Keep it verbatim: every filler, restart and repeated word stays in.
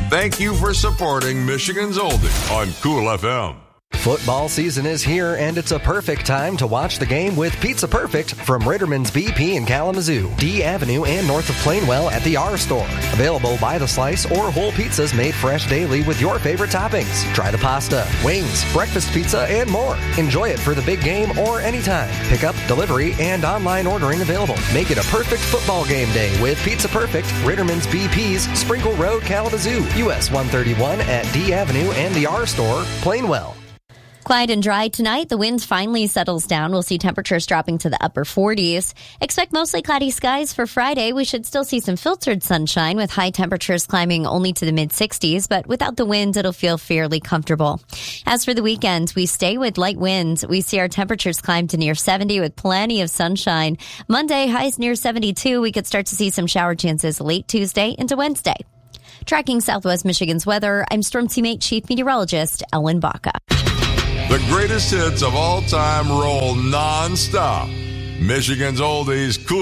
Thank you for supporting Michigan's Oldie on Cool F M. Football season is here, and it's a perfect time to watch the game with Pizza Perfect from Ritterman's B P in Kalamazoo, D Avenue, and north of Plainwell at the R Store. Available by the slice or whole pizzas made fresh daily with your favorite toppings. Try the pasta, wings, breakfast pizza, and more. Enjoy it for the big game or anytime. Pickup, delivery, and online ordering available. Make it a perfect football game day with Pizza Perfect, Ritterman's B P's, Sprinkle Road, Kalamazoo, U S one thirty-one at D Avenue and the R Store, Plainwell. Quiet and dry tonight. The wind finally settles down. We'll see temperatures dropping to the upper forties. Expect mostly cloudy skies for Friday. We should still see some filtered sunshine with high temperatures climbing only to the mid-sixties, but without the wind, it'll feel fairly comfortable. As for the weekend, we stay with light winds. We see our temperatures climb to near seventy with plenty of sunshine. Monday, highs near seventy-two. We could start to see some shower chances late Tuesday into Wednesday. Tracking Southwest Michigan's weather, I'm Storm Teammate Chief Meteorologist Ellen Baca. The greatest hits of all time roll nonstop. Michigan's Oldies, Cool